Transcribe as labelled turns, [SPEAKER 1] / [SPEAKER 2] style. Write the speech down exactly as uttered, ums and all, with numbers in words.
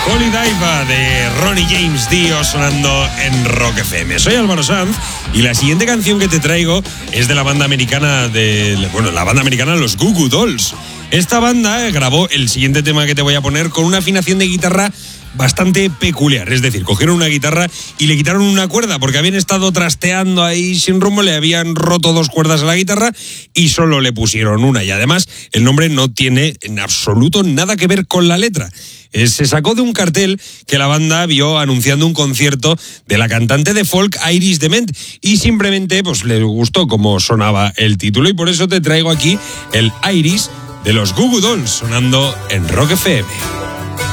[SPEAKER 1] Holy Diva de Ronnie James Dio sonando en Rock F M. Soy Álvaro Sanz y la siguiente canción que te traigo es de la banda americana de, bueno, la banda americana Los Goo Goo Dolls. Esta banda grabó el siguiente tema que te voy a poner con una afinación de guitarra bastante peculiar, es decir, cogieron una guitarra y le quitaron una cuerda porque habían estado trasteando ahí sin rumbo, le habían roto dos cuerdas a la guitarra y solo le pusieron una, y además el nombre no tiene en absoluto nada que ver con la letra. Eh, se sacó de un cartel que la banda vio anunciando un concierto de la cantante de folk Iris Dement y simplemente pues les gustó cómo sonaba el título, y por eso te traigo aquí el Iris de los Goo Goo Dolls sonando en Rock F M.